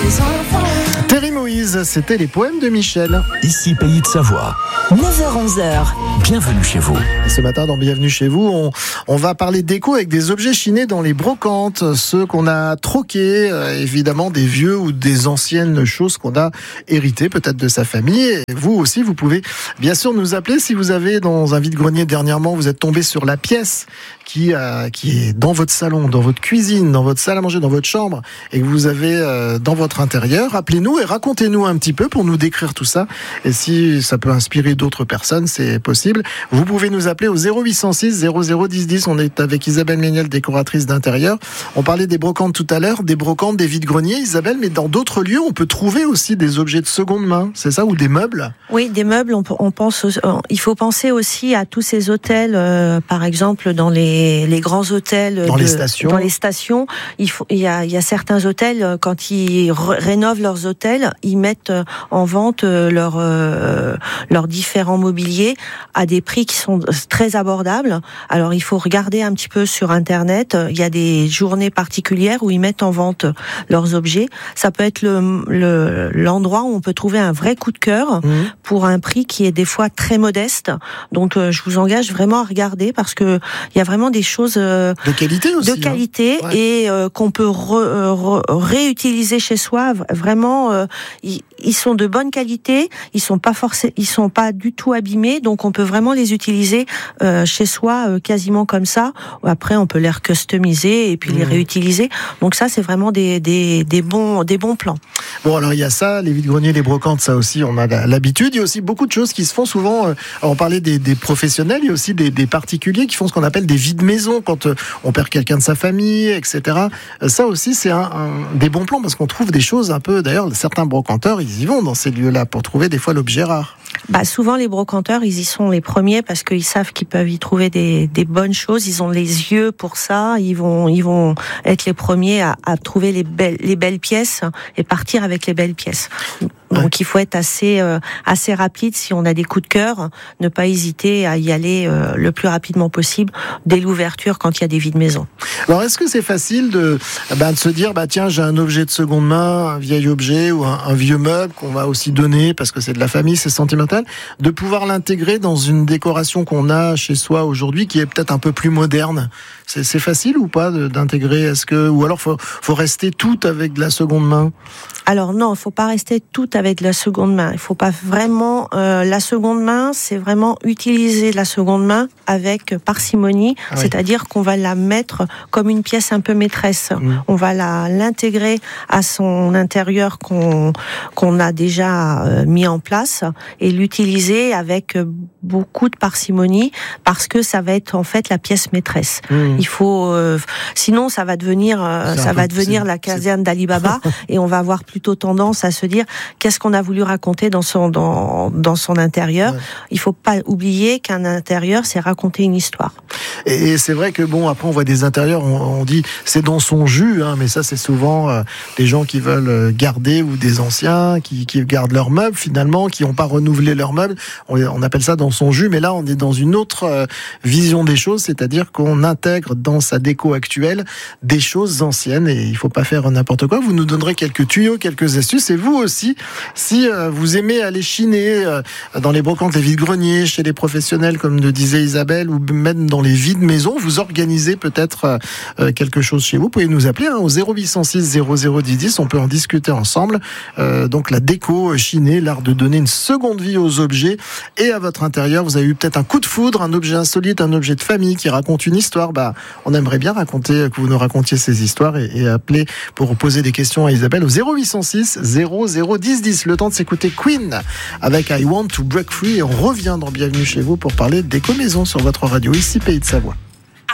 Thierry Moïse, c'était les poèmes de Michel. Ici Pays de Savoie. 9h-11h. Bienvenue chez vous. Et ce matin, dans Bienvenue chez vous, on va parler déco avec des objets chinés dans les brocantes, ceux qu'on a troqués, évidemment des vieux ou des anciennes choses qu'on a héritées peut-être de sa famille. Et vous aussi, vous pouvez bien sûr nous appeler si vous avez dans un vide-grenier dernièrement, vous êtes tombé sur la pièce qui est dans votre salon, dans votre cuisine, dans votre salle à manger, dans votre chambre, et que vous avez dans votre intérieur. Appelez-nous et racontez-nous un petit peu pour nous décrire tout ça. Et si ça peut inspirer d'autres personnes, c'est possible. Vous pouvez nous appeler au 0806 00 10 10. On est avec Isabelle Méniel, décoratrice d'intérieur. On parlait des brocantes tout à l'heure, des brocantes, des vides-greniers, Isabelle, mais dans d'autres lieux, on peut trouver aussi des objets de seconde main, c'est ça, ou des meubles? Oui, des meubles. Il faut penser aussi à tous ces hôtels, par exemple dans les grands hôtels, les stations. Dans les stations, il y a certains hôtels, quand ils rénovent leurs hôtels, ils mettent en vente leurs différents mobiliers à des prix qui sont très abordables. Alors il faut regarder un petit peu sur Internet. Il y a des journées particulières où ils mettent en vente leurs objets. Ça peut être l'endroit où on peut trouver un vrai coup de cœur pour un prix qui est des fois très modeste. Donc je vous engage vraiment à regarder parce que il y a vraiment des choses de qualité aussi, ouais. Et qu'on peut réutiliser chez soi. Vraiment, ils sont de bonne qualité. Ils sont pas du tout abîmés, donc on peut vraiment les utiliser chez soi quasiment comme ça. Après, on peut les customiser et puis les réutiliser. Donc ça, c'est vraiment des bons plans. Bon, alors il y a ça, les vide-greniers, les brocantes, ça aussi, on a l'habitude. Il y a aussi beaucoup de choses qui se font souvent. Alors on parlait des professionnels, il y a aussi des particuliers qui font ce qu'on appelle des vides-maisons quand on perd quelqu'un de sa famille, etc. Ça aussi, c'est des bons plans parce qu'on trouve des choses un peu. D'ailleurs, certains brocanteurs, ils y vont dans ces lieux-là pour trouver des fois l'objet rare. Souvent les brocanteurs, ils y sont les premiers parce qu'ils savent qu'ils peuvent y trouver des bonnes choses. Ils ont les yeux pour ça. Ils vont être les premiers à trouver les belles pièces et partir avec les belles pièces. Donc il faut être assez rapide si on a des coups de cœur, ne pas hésiter à y aller le plus rapidement possible dès l'ouverture quand il y a des vides-maisons. Alors est-ce que c'est facile de se dire tiens, j'ai un objet de seconde main, un vieil objet ou un vieux meuble qu'on va aussi donner parce que c'est de la famille, c'est sentimental, de pouvoir l'intégrer dans une décoration qu'on a chez soi aujourd'hui qui est peut-être un peu plus moderne. C'est facile ou pas d'intégrer? Ou alors faut rester tout avec de la seconde main? Alors non, il faut pas rester tout avec de la seconde main. Il faut pas vraiment la seconde main, c'est vraiment utiliser la seconde main avec parcimonie, c'est-à-dire qu'on va la mettre comme une pièce un peu maîtresse. On va l'intégrer à son intérieur qu'on a déjà mis en place et l'utiliser avec beaucoup de parcimonie parce que ça va être en fait la pièce maîtresse. Il faut sinon ça va devenir la caserne d'Ali Baba et on va avoir plutôt tendance à se dire qu'est-ce qu'on a voulu raconter dans son intérieur. Il faut pas oublier qu'un intérieur c'est raconter une histoire. Et c'est vrai que après on voit des intérieurs, on dit c'est dans son jus, mais ça c'est souvent des gens qui veulent garder ou des anciens qui gardent leurs meubles finalement, qui n'ont pas renouvelé leurs meubles. On appelle ça dans son jus, mais là on est dans une autre vision des choses, c'est-à-dire qu'on intègre dans sa déco actuelle des choses anciennes et il faut pas faire n'importe quoi. Vous nous donnerez quelques tuyaux, quelques astuces et vous aussi, si vous aimez aller chiner dans les brocantes, les vides-greniers, chez les professionnels comme le disait Isabelle ou même dans les vides-maisons, vous organisez peut-être quelque chose chez vous. Vous pouvez nous appeler au 0806 00 10 10, on peut en discuter ensemble. Donc la déco chinée, l'art de donner une seconde vie aux objets et à votre intérieur. Vous avez eu peut-être un coup de foudre, un objet insolite, un objet de famille qui raconte une histoire. On aimerait bien que vous nous racontiez ces histoires et appeler pour poser des questions à Isabelle au 0806 00 10 10. Le temps de s'écouter Queen avec I Want to Break Free et on revient dans Bienvenue chez vous pour parler déco maison sur votre radio ici Pays de Savoie.